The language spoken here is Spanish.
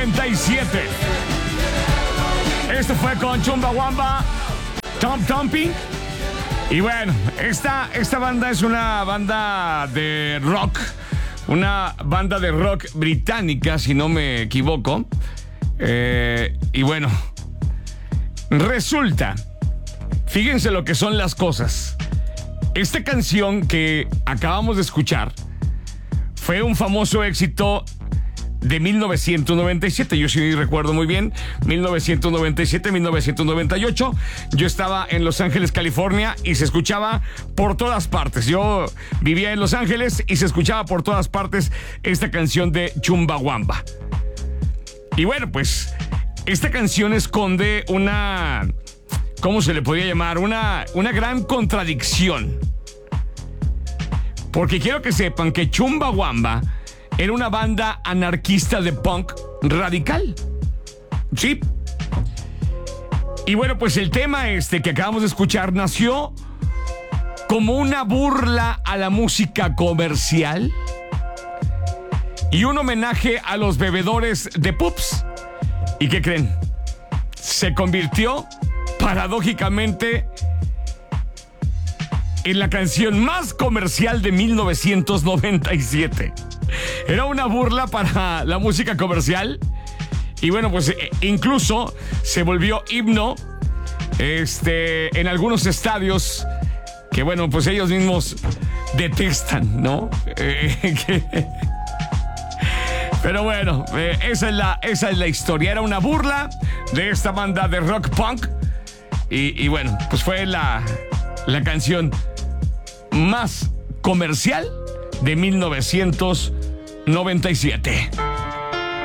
1997. Esto fue con Chumbawamba, Tom Thumping. Y bueno, esta banda es una banda de rock. Una banda de rock británica, si no me equivoco. Y bueno, resulta, fíjense lo que son las cosas. Esta canción que acabamos de escuchar fue un famoso éxito de 1997. Yo sí recuerdo muy bien, 1997, 1998. Yo estaba en Los Ángeles, California, y se escuchaba por todas partes. Yo vivía en Los Ángeles y se escuchaba por todas partes esta canción de Chumbawamba. Y bueno, pues esta canción esconde una... ¿Cómo se le podría llamar? Una gran contradicción. Porque quiero que sepan que Chumbawamba era una banda anarquista de punk radical. Sí. Y bueno, pues el tema que acabamos de escuchar nació como una burla a la música comercial y un homenaje a los bebedores de pups. ¿Y qué creen? Se convirtió, paradójicamente, en la canción más comercial de 1997. Era una burla para la música comercial. Y bueno, pues incluso se volvió himno en algunos estadios que, bueno, pues ellos mismos detestan, ¿no? Pero bueno, esa es la historia. Era una burla de esta banda de rock punk. Y bueno, pues fue la canción más comercial de 1997.